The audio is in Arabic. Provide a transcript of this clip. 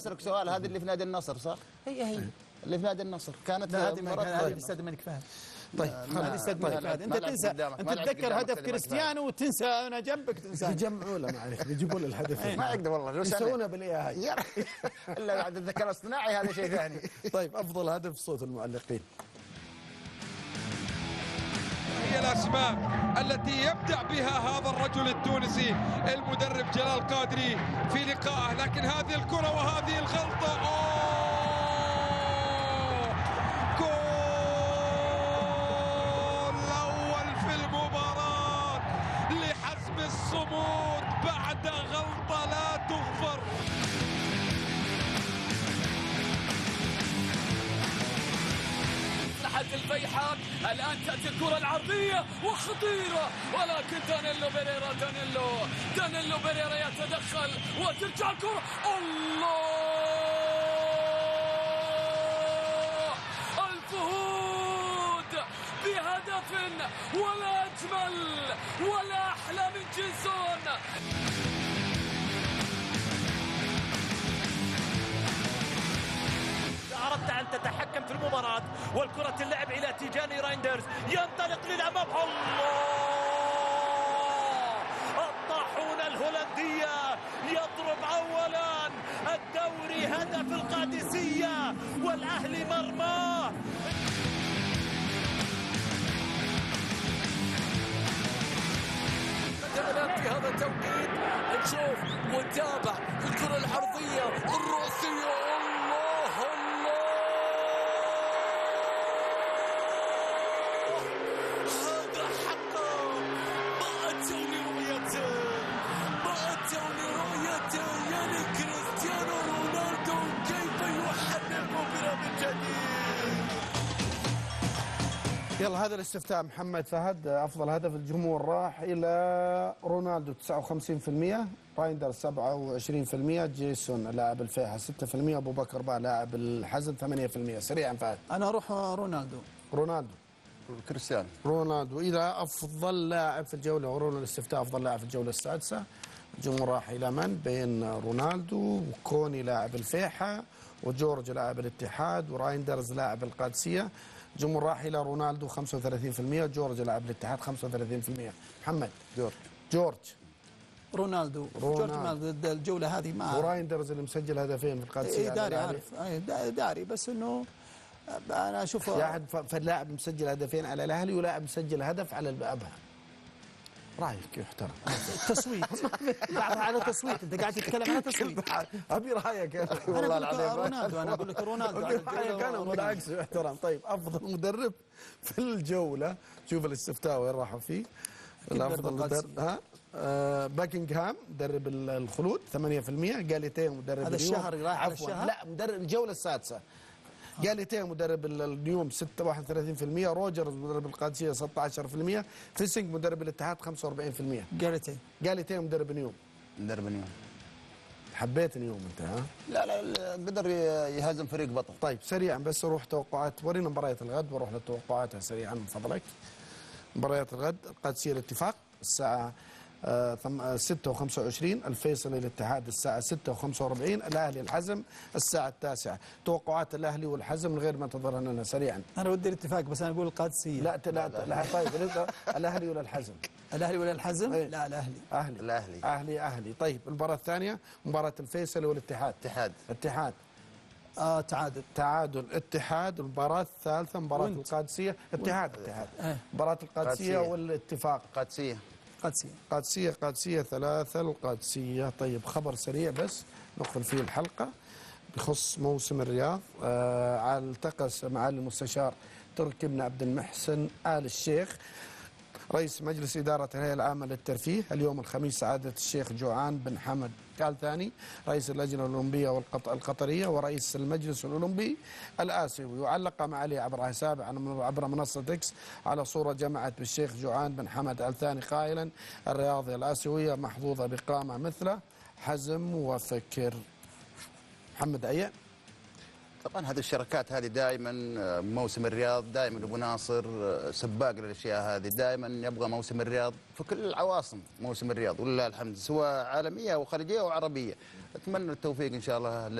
بسألك سؤال، هذه اللي في نادي النصر صح؟ هي اللي في نادي النصر كانت لا، هذه في استاد الملك فهد. طيب هذه استاد الملك فهد. انت تنسى، انت تتذكر هدف كريستيانو وتنسى انا جنبك تنسى. بيجمعوا له معلش، بيجيبوا له الهدف. ما يقدر والله يسوونها بالاي اي الا بعد الذكاء الاصطناعي، هذا شيء ثاني. طيب افضل هدف صوت المعلقين. هي الأسماء التي يبدع بها هذا الرجل التونسي المدرب جلال قادري في لقائه، لكن هذه الكرة وهذه الغلطة، جول الأول في المباراة لحسم الصمود بعد غلطة لا تغفر. الفيحاء الآن تأتي الكرة العرضية وخطيرة، ولكن دانيلو بيريرا يتدخل وترجع الكرة. الله، الفهود بهدف، ولا أجمل ولا أحلى من جيسون. أردت أن تتحكم في المباراة والكرة اللعب إلى تيجاني رايندرز، ينطلق للأمام. الله، الطاحونة الهولندية يضرب أولا الدوري، هدف القادسية والأهلي مرماه. في هذا التوقيت نشوف ونتابع الكرة العرضية الرأسية. يلا هذا الاستفتاء محمد فهد، افضل هدف الجمهور راح الى رونالدو 59%، رايندر 27%، جيسون لاعب الفيحاء 6%، ابو بكر بقى لاعب الحزم 8%. سريعا فهد. انا اروح رونالدو. كريستيانو رونالدو الى افضل لاعب في الجوله، ورون الاستفتاء افضل لاعب في الجوله السادسه. الجمهور راح الى من؟ بين رونالدو وكوني لاعب الفيحاء وجورج لاعب الاتحاد ورايندرز لاعب القادسيه. الجمهور راح الى رونالدو 35%، جورج لاعب الاتحاد 35%. محمد. جورج رونالدو. جورج الجوله هذه ما ورايندرز اللي مسجل هدفين في القادسيه. داري عارف، داري، بس انه انا اشوف يعني فاللاعب مسجل هدفين على الاهلي ولاعب مسجل هدف على الابها. رايك يحترم. تصويت على تصويت، انت قاعد تتكلم على تصويت. ابي رايك والله العظيم. رونالدو، انا اقول لك رونالدو. رايك انا بالعكس يحترم. طيب افضل مدرب في الجوله، شوف الاستفتاء وين راحوا فيه. الافضل مدرب باكنغهام مدرب الخلود 8%، جاليتيه مدرب هذا الشهر راح على الشهر. لا مدرب الجوله السادسه. جاليتيه مدرب النيوم 31%، روجرز مدرب القادسيه 16%، فيسنج مدرب الاتحاد 45%. جاليتيه مدرب نيوم. حبيت نيوم انت ها؟ لا قدر يهزم فريق بطل. طيب سريعا بس نروح توقعات، ورينا مباريات الغد واروح لتوقعاتها سريعا من فضلك. مباريات الغد: القادسيه الاتفاق الساعه 6:25، الفيصلي الاتحاد الساعة 6:45، الأهلي الحزم الساعة 9. توقعات الأهلي والحزم من غير ما تظهر لنا سريعا. أنا ودي الاتفاق بس أنا أقول القادسية. لا طيب الأهلي ولا الحزم؟ الأهلي ولا الحزم؟ لا الأهلي. طيب المباراة الثانية مباراة الفيصلي والاتحاد. اتحاد. تعادل اتحاد. المباراة الثالثة مباراة القادسية. اتحاد. مباراة القادسية والاتفاق. قادسية 3 القادسية. طيب خبر سريع بس ندخل فيه الحلقة بخص موسم الرياض. التقى معالي المستشار تركي بن عبد المحسن آل الشيخ رئيس مجلس إدارة الهيئة العامة للترفيه اليوم الخميس سعادة الشيخ جوعان بن حمد آل ثاني رئيس اللجنة الأولمبية القطرية ورئيس المجلس الأولمبي الآسيوي. وعلق معالي عبر حسابه عبر منصة إكس على صورة جمعت بالشيخ جوعان بن حمد آل ثاني قائلا: الرياضة الآسيوية محظوظة بقامة مثله، حزم وفكر. محمد عيان. طبعا هذه الشركات هذه دائما موسم الرياض دائما ابو ناصر سباق للاشياء هذه، دائما يبغى موسم الرياض في كل العواصم، موسم الرياض ولله الحمد سواء عالميه او خليجيه او عربيه. اتمنى التوفيق ان شاء الله